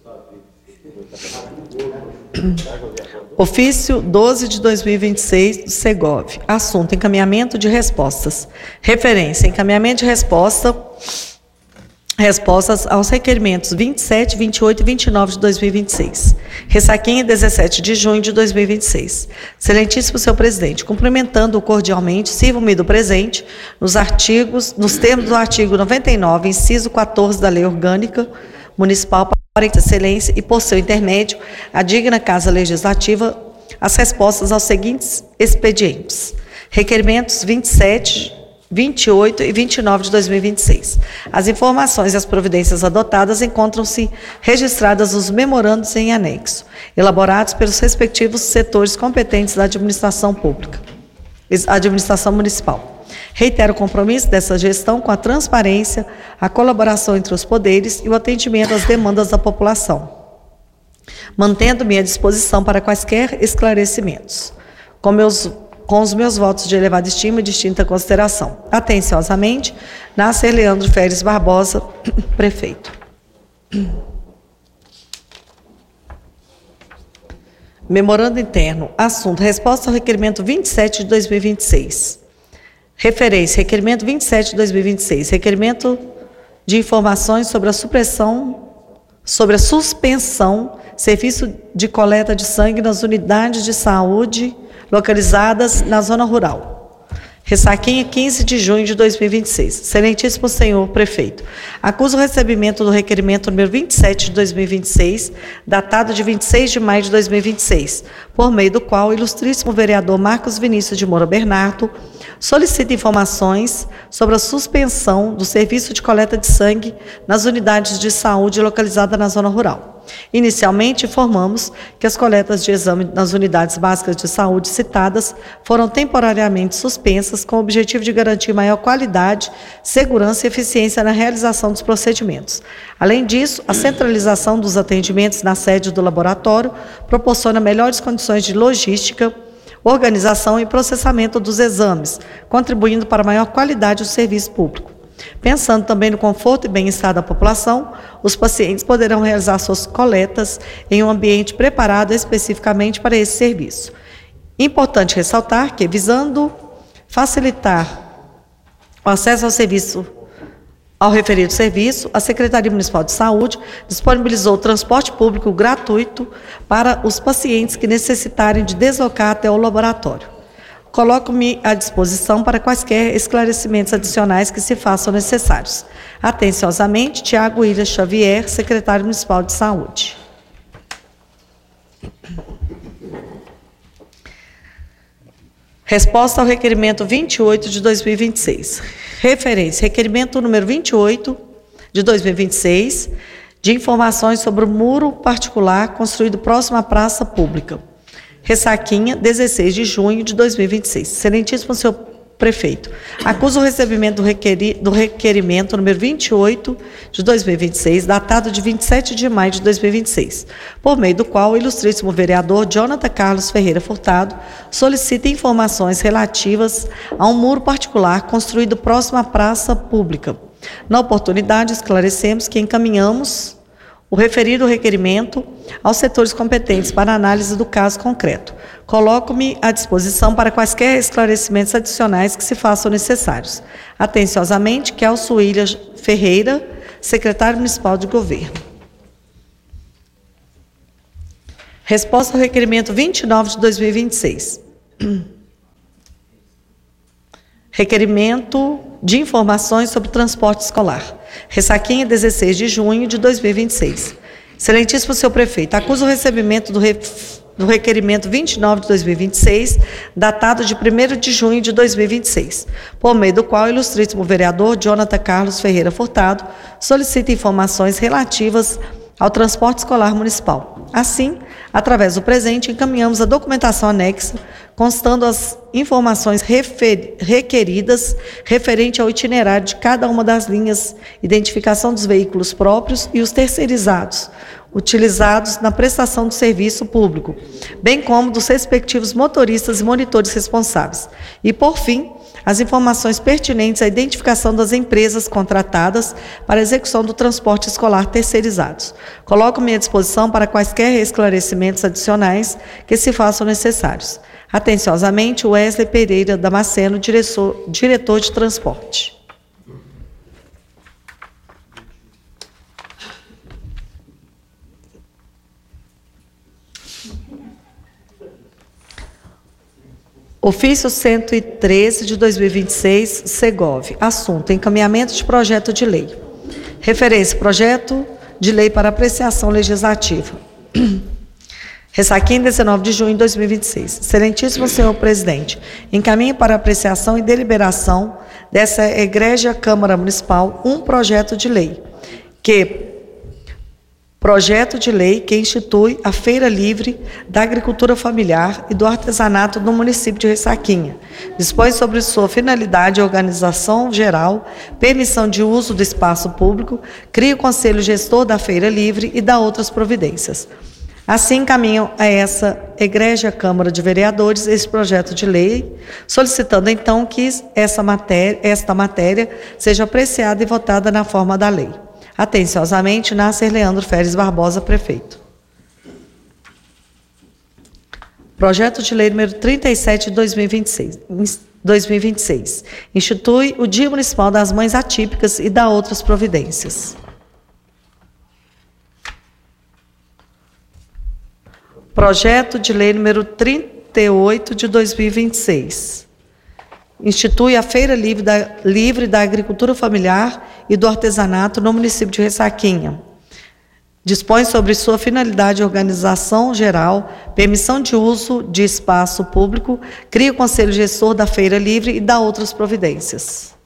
Ofício 12 de 2026 do Segov. Assunto: encaminhamento de respostas. Referência: encaminhamento de respostas aos requerimentos 27, 28 e 29 de 2026. Ressaquinha, 17 de junho de 2026. Excelentíssimo senhor presidente, cumprimentando-o cordialmente, sirvo-me do presente nos termos do artigo 99, inciso 14 da Lei Orgânica Municipal, para excelência e por seu intermédio, a digna Casa Legislativa, as respostas aos seguintes expedientes. Requerimentos 27, 28 e 29 de 2026. As informações e as providências adotadas encontram-se registradas nos memorandos em anexo, elaborados pelos respectivos setores competentes da administração pública, administração municipal. Reitero o compromisso dessa gestão com a transparência, a colaboração entre os poderes e o atendimento às demandas da população, mantendo-me à disposição para quaisquer esclarecimentos, com os meus votos de elevada estima e distinta consideração. Atenciosamente, Nasser Leandro Feres Barbosa, prefeito. Memorando interno. Assunto: resposta ao requerimento 27 de 2026. Referência: requerimento 27 de 2026. Requerimento de informações sobre a suspensão serviço de coleta de sangue nas unidades de saúde localizadas na zona rural. Ressaquinha, 15 de junho de 2026. Excelentíssimo senhor prefeito, acuso o recebimento do requerimento número 27 de 2026, datado de 26 de maio de 2026, por meio do qual o ilustríssimo vereador Marcos Vinícius de Moura Bernardo solicita informações sobre a suspensão do serviço de coleta de sangue nas unidades de saúde localizadas na zona rural. Inicialmente, informamos que as coletas de exame nas unidades básicas de saúde citadas foram temporariamente suspensas com o objetivo de garantir maior qualidade, segurança e eficiência na realização dos procedimentos. Além disso, a centralização dos atendimentos na sede do laboratório proporciona melhores condições de logística, organização e processamento dos exames, contribuindo para a maior qualidade do serviço público. Pensando também no conforto e bem-estar da população, os pacientes poderão realizar suas coletas em um ambiente preparado especificamente para esse serviço. Importante ressaltar que, visando facilitar o acesso ao referido serviço, a Secretaria Municipal de Saúde disponibilizou o transporte público gratuito para os pacientes que necessitarem de deslocar até o laboratório. Coloco-me à disposição para quaisquer esclarecimentos adicionais que se façam necessários. Atenciosamente, Tiago William Xavier, secretário municipal de Saúde. Resposta ao requerimento 28 de 2026. Referência: requerimento número 28 de 2026, de informações sobre o muro particular construído próximo à praça pública. Ressaquinha, 16 de junho de 2026. Excelentíssimo senhor prefeito, acuso o recebimento do requerimento número 28 de 2026, datado de 27 de maio de 2026, por meio do qual o ilustríssimo vereador Jonathan Carlos Ferreira Furtado solicita informações relativas a um muro particular construído próximo à praça pública. Na oportunidade, esclarecemos que encaminhamos o referido requerimento aos setores competentes para análise do caso concreto. Coloco-me à disposição para quaisquer esclarecimentos adicionais que se façam necessários. Atenciosamente, Kelso William Ferreira, secretário municipal de governo. Resposta ao requerimento 29 de 2026. Requerimento de informações sobre transporte escolar. Ressaquinha, 16 de junho de 2026. Excelentíssimo senhor prefeito, acuso o recebimento do requerimento 29 de 2026, datado de 1º de junho de 2026, por meio do qual o ilustríssimo vereador Jonathan Carlos Ferreira Furtado solicita informações relativas ao transporte escolar municipal. Assim, através do presente, encaminhamos a documentação anexa, constando as informações requeridas referente ao itinerário de cada uma das linhas, identificação dos veículos próprios e os terceirizados, utilizados na prestação do serviço público, bem como dos respectivos motoristas e monitores responsáveis. E, por fim, as informações pertinentes à identificação das empresas contratadas para a execução do transporte escolar terceirizados. Coloco-me à disposição para quaisquer esclarecimentos adicionais que se façam necessários. Atenciosamente, Wesley Pereira Damasceno, diretor de transporte. Ofício 113 de 2026, Segov. Assunto: encaminhamento de projeto de lei. Referência: projeto de lei para apreciação legislativa. Ressaquinha, 19 de junho de 2026. Excelentíssimo senhor presidente, encaminho para apreciação e deliberação dessa egrégia Câmara Municipal um projeto de lei que institui a Feira Livre da Agricultura Familiar e do Artesanato no município de Ressaquinha. Dispõe sobre sua finalidade e organização geral, permissão de uso do espaço público, cria o Conselho Gestor da Feira Livre e dá outras providências. Assim, encaminham a essa egrégia Câmara de Vereadores esse projeto de lei, solicitando então que esta matéria seja apreciada e votada na forma da lei. Atenciosamente, Nasser Leandro Feres Barbosa, prefeito. Projeto de lei número 37 de 2026. Institui o Dia Municipal das Mães Atípicas e dá outras providências. Projeto de lei número 38 de 2026. Institui a Feira Livre da Agricultura Familiar e do Artesanato no município de Ressaquinha. Dispõe sobre sua finalidade e organização geral, permissão de uso de espaço público, cria o Conselho Gestor da Feira Livre e dá outras providências.